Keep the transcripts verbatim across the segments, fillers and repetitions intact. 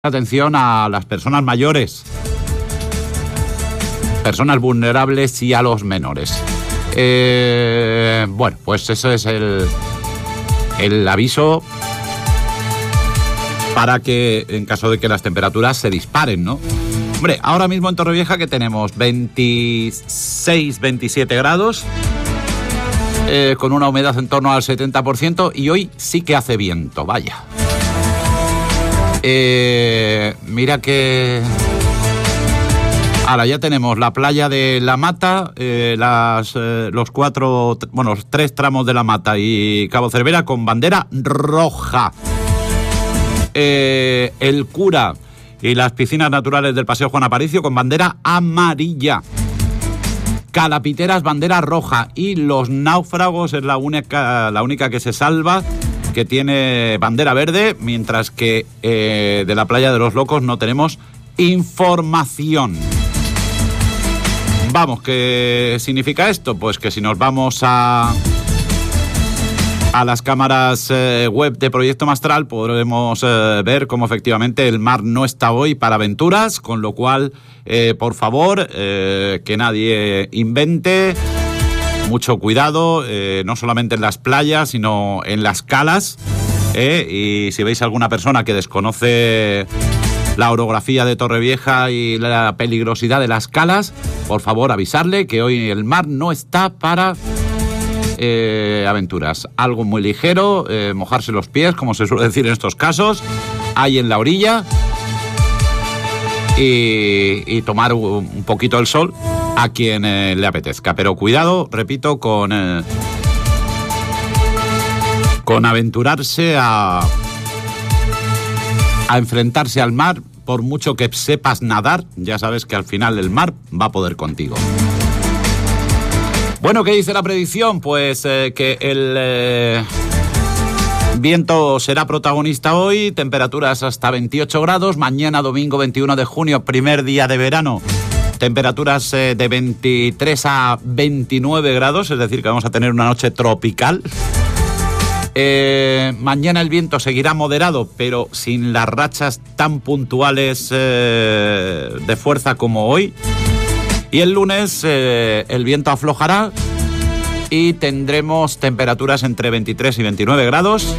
Atención a las personas mayores, personas vulnerables y a los menores. Eh, bueno, pues eso es el, el aviso para que en caso de que las temperaturas se disparen, ¿no? Hombre, ahora mismo en Torrevieja que tenemos veintiséis, veintisiete grados, eh, con una humedad en torno al setenta por ciento y hoy sí que hace viento, vaya. Eh, mira que ahora ya tenemos la playa de La Mata, eh, las, eh, los cuatro, bueno, los tres tramos de La Mata y Cabo Cervera con bandera roja. Eh, el Cura y las piscinas naturales del Paseo Juan Aparicio con bandera amarilla. Calapiteras, bandera roja. Y Los Náufragos es la única, la única que se salva, que tiene bandera verde, mientras que eh, de la Playa de los Locos no tenemos información. Vamos, ¿qué significa esto? Pues que si nos vamos a, a las cámaras eh, web de Proyecto Mastral, podremos eh, ver cómo efectivamente el mar no está hoy para aventuras, con lo cual, eh, por favor, eh, que nadie invente. Mucho cuidado, eh, no solamente en las playas, sino en las calas. Eh, y si veis alguna persona que desconoce la orografía de Torrevieja y la peligrosidad de las calas, por favor avisarle que hoy el mar no está para eh, aventuras. Algo muy ligero, eh, mojarse los pies, como se suele decir en estos casos, ahí en la orilla, y, y tomar un poquito el sol a quien eh, le apetezca, pero cuidado, repito, con eh, con aventurarse a a enfrentarse al mar, por mucho que sepas nadar, ya sabes que al final el mar va a poder contigo. Bueno, ¿qué dice la predicción? Pues eh, que el eh, viento será protagonista hoy, temperaturas hasta veintiocho grados, mañana domingo veintiuno de junio, primer día de verano. Temperaturas eh, de veintitrés a veintinueve grados, es decir, que vamos a tener una noche tropical. Eh, mañana el viento seguirá moderado, pero sin las rachas tan puntuales eh, de fuerza como hoy. Y el lunes eh, el viento aflojará y tendremos temperaturas entre veintitrés y veintinueve grados.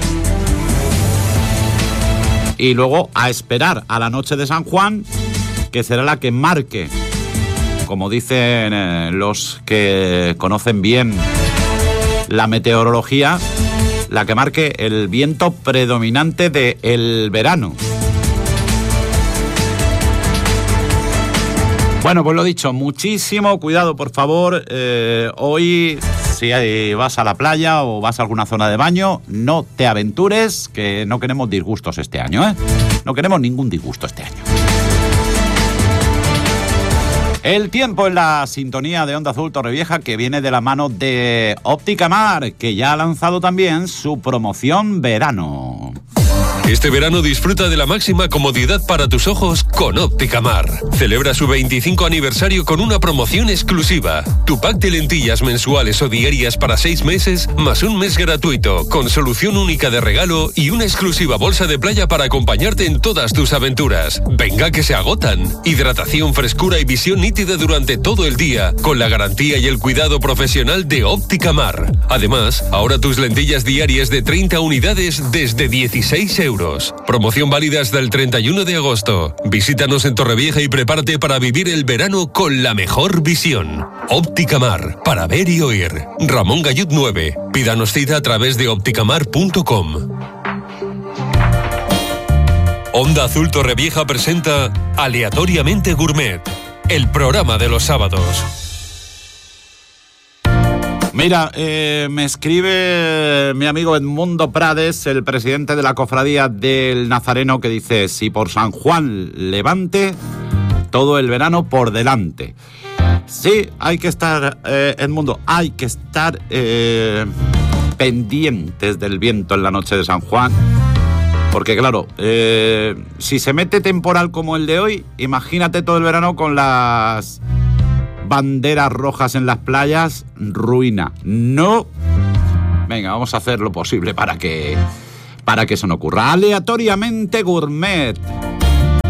Y luego a esperar a la noche de San Juan, que será la que marque, como dicen eh, los que conocen bien la meteorología, la que marque el viento predominante del verano. Bueno, pues lo dicho, muchísimo cuidado, por favor. Eh, hoy, si vas a la playa o vas a alguna zona de baño, no te aventures, que no queremos disgustos este año, ¿eh? No queremos ningún disgusto este año. El tiempo en la sintonía de Onda Azul Torrevieja, que viene de la mano de Óptica Mar, que ya ha lanzado también su promoción verano. Este verano disfruta de la máxima comodidad para tus ojos con Óptica Mar. Celebra su veinticinco aniversario con una promoción exclusiva. Tu pack de lentillas mensuales o diarias para seis meses, más un mes gratuito, con solución única de regalo y una exclusiva bolsa de playa para acompañarte en todas tus aventuras. Venga que se agotan. Hidratación, frescura y visión nítida durante todo el día, con la garantía y el cuidado profesional de Óptica Mar. Además, ahora tus lentillas diarias de treinta unidades desde dieciséis euros. Promoción válida hasta el treinta y uno de agosto. Visítanos en Torrevieja y prepárate para vivir el verano con la mejor visión. Óptica Mar, para ver y oír. Ramón Gallut nueve. Pídanos cita a través de ópticamar punto com. Onda Azul Torrevieja presenta Aleatoriamente Gourmet, el programa de los sábados. Mira, eh, me escribe mi amigo Edmundo Prades, el presidente de la Cofradía del Nazareno, que dice: si por San Juan levante, todo el verano por delante. Sí, hay que estar, eh, Edmundo, hay que estar eh, pendientes del viento en la noche de San Juan, porque claro, eh, si se mete temporal como el de hoy, imagínate todo el verano con las banderas rojas en las playas, ruina. No. Venga, vamos a hacer lo posible para que para que eso no ocurra. Aleatoriamente Gourmet.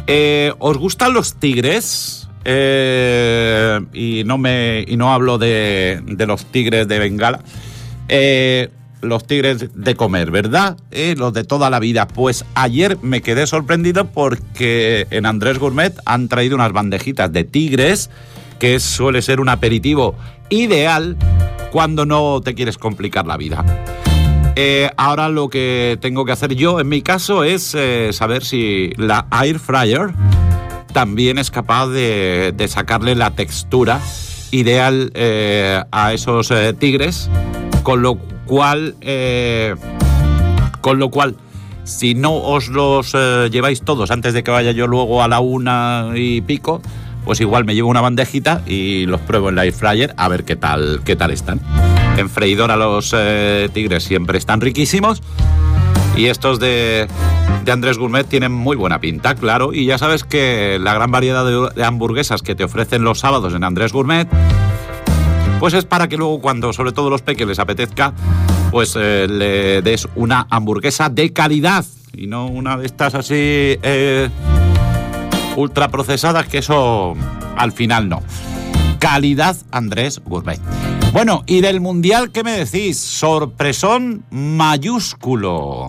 Eh, ¿Os gustan los tigres? Eh, y, no me, y no hablo de, de los tigres de Bengala. Eh, los tigres de comer, ¿verdad? Eh, los de toda la vida. Pues ayer me quedé sorprendido porque en Andrés Gourmet han traído unas bandejitas de tigres, que suele ser un aperitivo ideal cuando no te quieres complicar la vida. Eh, ahora lo que tengo que hacer yo, en mi caso, es eh, saber si la Air Fryer también es capaz de, de sacarle la textura ideal eh, a esos eh, tigres, con lo cual, eh, con lo cual, si no os los eh, lleváis todos antes de que vaya yo luego a la una y pico, pues igual me llevo una bandejita y los pruebo en la Air Fryer a ver qué tal, qué tal están. En freidora los eh, tigres siempre están riquísimos y estos de, de Andrés Gourmet tienen muy buena pinta, claro. Y ya sabes que la gran variedad de, de hamburguesas que te ofrecen los sábados en Andrés Gourmet, pues es para que luego cuando sobre todo los peques les apetezca, pues eh, le des una hamburguesa de calidad y no una de estas así eh, ultra procesadas, que eso al final no. Calidad Andrés Gourmet. Bueno, y del Mundial, ¿qué me decís? Sorpresón mayúsculo.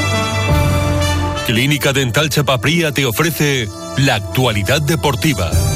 Clínica Dental Chapapría te ofrece la actualidad deportiva.